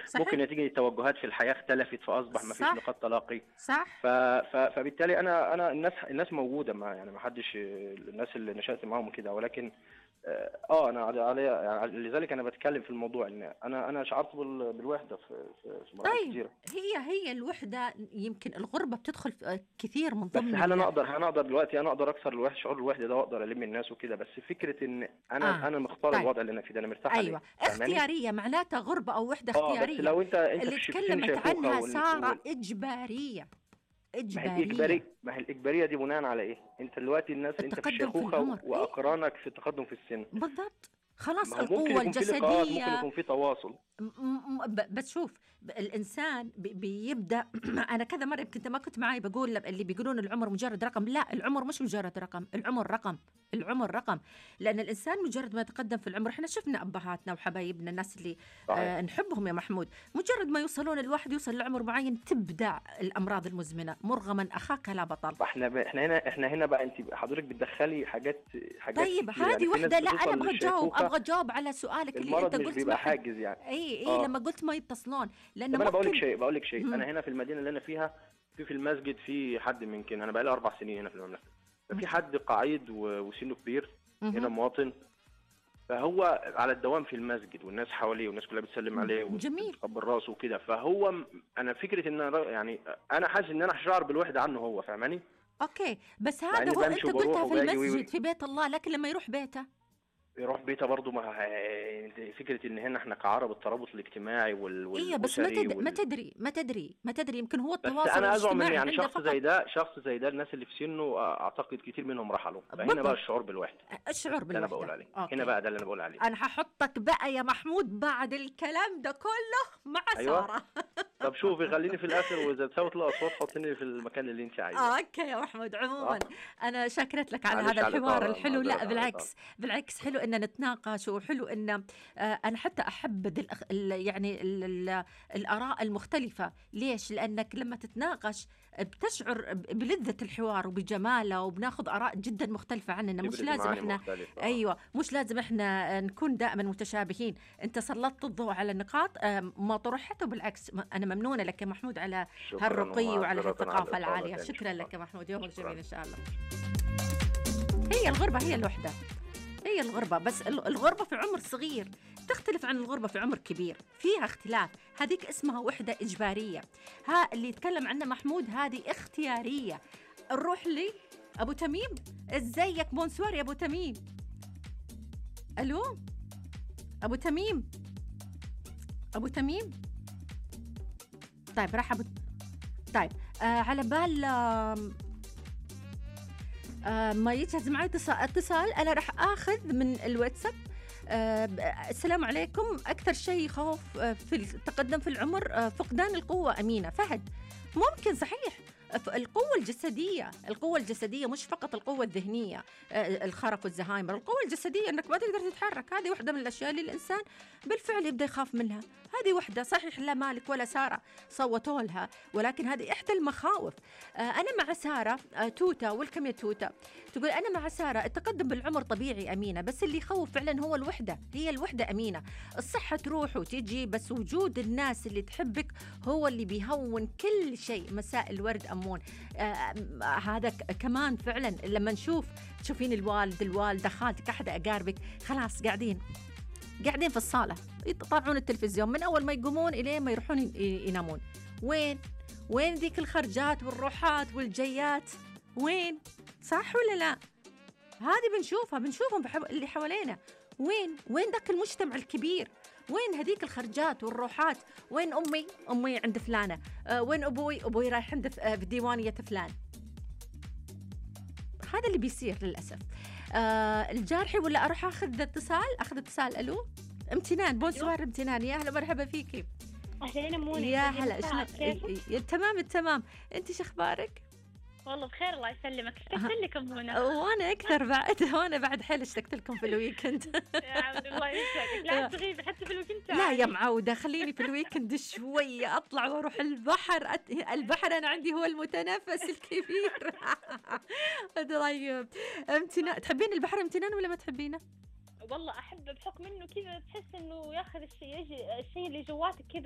ممكن صحيح. نتيجة التوجهات في الحياة اختلفت فأصبح ما فيش صح. نقاط تلاقي. صح. فبالتالي أنا الناس موجودة، ما يعني ما حدش، الناس اللي نشأت معاهم كده، ولكن أنا يعني لذلك أنا بتكلم في الموضوع إن أنا شعرت بالوحدة في مراحل طيب، كتيرة. هي الوحدة، يمكن الغربة بتدخل في كثير من بس ضمن هل أنا أقدر دلوقتي أنا أقدر أكسر شعور الوحدة ده وأقدر ألم الناس وكده، بس فكرة إن آه أنا مختار طيب. الوضع اللي أنا فيه ده، أنا مرتاح عليه، أيوة، فاهماني؟ اختيارية معناتها غربة أو وحدة بس اختيارية. لو أنت اللي في سن تكلمت شيخوخة عنها سارة إجبارية. إجبارية. ما هي الإجبارية دي بناء على إيه؟ أنت دلوقتي أنت في التقدم في الشيخوخة العمر، إيه وأقرانك في التقدم في السن. بالضبط. خلاص ما هو ممكن القوة يكون في لقاءات، ممكن الجسدية. يكون في تواصل. بس شوف، الانسان بيبدا انا كذا مره يمكن انت ما كنت معي بقول اللي بيقولون العمر مجرد رقم. لا، العمر مش مجرد رقم، العمر رقم. العمر رقم، لان الانسان مجرد ما يتقدم في العمر، احنا شفنا ابهاتنا وحبايبنا، الناس اللي صحيح. نحبهم يا محمود، مجرد ما يوصلون الواحد يوصل لعمر معين تبدا الامراض المزمنه. مرغما اخاك لا بطل. احنا هنا بقى انت حضرتك بتدخلي حاجات طيب كتير، يعني هذه في ناس وحده. لا، انا بتوصل ابغى اجاوب، للشيخوخة على سؤالك اللي انت المرض مش قلت ما بيبقى حد. حاجز يعني. اي اه لما قلت ما يتصلون، لانه طب انا ممكن. بقول لك شيء، مم. انا هنا في المدينة اللي انا فيها في المسجد في حد، يمكن انا بقى لي 4 سنين هنا في المملكة، ففي حد قاعد وسنه كبير هنا مهم. مواطن، فهو على الدوام في المسجد والناس حواليه والناس كلها بتسلم عليه جميل. وتقبل راسه وكده، فهو انا فكره ان يعني انا حاسس ان انا شعر بالوحده عنه هو، فاهماني؟ اوكي، بس مع هذا اني هو بمشي انت قلتها وبروح في وباجي المسجد في بيت الله، لكن لما يروح بيته. يروح بيته برضه، ما فكره ان هنا احنا كعرب الترابط الاجتماعي ايه بس ما والاسري تدري يمكن هو بس التواصل انا ازعم ان الاجتماعي يعني عنده فقط. شخص زي ده الناس اللي في سنه اعتقد كتير منهم رحلوا، فهنا بقى بالضبط. الشعور بالوحده الشعور ده انا بقول بالوحدة. عليه، هنا اوكي، بقى ده اللي انا بقول عليه. انا هحطك بقى يا محمود بعد الكلام ده كله مع ايوه. سارة. طب شوفي خليني في الاخر، واذا تساوت الاصوات حطيني في المكان اللي انت عايزاه. اوكي يا محمود، عموما اه انا شاكرت لك على هذا معلش على الحوار الإطالة، الحلو. لا معذرة على الإطالة. بالعكس، بالعكس حلو ان نتناقش، وحلو ان انا حتى احب يعني الاراء المختلفة. ليش؟ لانك لما تتناقش بتشعر بلذة الحوار وبجماله، وبناخذ اراء جدا مختلفة عننا. مش تبرز لازم معاني احنا مختلفة. ايوه، مش لازم احنا نكون دائما متشابهين. انت سلطت الضوء على نقاط ما طرحته، بالعكس انا ممنونة لك يا محمود على شكرا هالرقي وعلى ومعذرة على هالثقافة الإطالة العالية. تاني، شكرا شكرا. لك يا محمود، يومك شكرا. جميل إن شاء الله. هي الغربة هي الوحدة، هي الغربة، بس الغربة في عمر صغير تختلف عن الغربة في عمر كبير، فيها اختلاف. هذيك اسمها وحدة إجبارية، اللي يتكلم عنها محمود هذه اختيارية. نروح لي أبو تميم. ازيك؟ بونسوار يا أبو تميم. ألو أبو تميم، أبو تميم. طيب راح طيب على بال ما يجهز معي اتصال أنا راح آخذ من الواتساب. السلام عليكم. أكثر شيء يخوف في التقدم في العمر فقدان القوة. أمينة فهد. ممكن صحيح، القوة الجسدية مش فقط القوة الذهنية، الخرف والزهايمر. القوة الجسدية أنك ما تقدر تتحرك، هذه واحدة من الأشياء اللي الإنسان بالفعل يبدأ يخاف منها. هذه واحدة صحيح، لا مالك ولا سارة صوتوا لها، ولكن هذه إحدى المخاوف. أنا مع سارة. توتا والكم يا توتا تقول أنا مع سارة، التقدم بالعمر طبيعي أمينة، بس اللي يخوف فعلا هو الوحدة. هي الوحدة أمينة. الصحة تروح وتجي، بس وجود الناس اللي تحبك هو اللي بيهون كل شيء. مساء الورد أمون. هذا كمان فعلا لما تشوفين الوالد الوالدة خالتك أحد أقاربك خلاص قاعدين في الصالة يطلعون التلفزيون من أول ما يقومون إلى ما يروحون ينامون. وين ذيك الخرجات والروحات والجيات؟ وين؟ صح ولا لا؟ هذه بنشوفهم اللي حوالينا. وين ذاك المجتمع الكبير؟ وين هذيك الخرجات والروحات؟ وين أمي عند فلانة؟ وين أبوي رايح عند في ديوانية فلان؟ هذا اللي بيصير للأسف. الجارحي ولا أروح أخذ اتصال. ألو امتنان. بونسوار امتنان، يا هلا مرحبا فيكي. أهلين أموني. يا هلا. تمام. أنت شو أخبارك؟ والله بخير الله يسلمك. اشتقت لك أمونة. وانا اكثر بعد. وانا بعد حيل اشتقت لكم في الويكند. يا عبد الله يسعدك. لا تغيبي حتى في الويكند. لا يا معودة، خليني في الويكند شوية أطلع وأروح البحر. البحر أنا عندي هو المتنفس الكبير. طيب امتنان، تحبين البحر امتنان ولا ما تحبينه؟ والله أحب بحكم إنه كذا تحس إنه ياخذ الشيء اللي جواتك كذا